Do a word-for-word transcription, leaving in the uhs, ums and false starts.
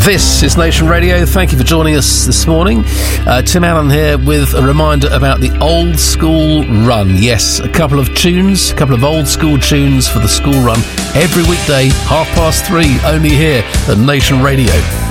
This is Nation Radio. Thank you for joining us this morning. Uh, Tim Allen here with a reminder about the Old School Run. Yes, a couple of tunes, a couple of old school tunes for the school run every weekday, half past three, only here at Nation Radio.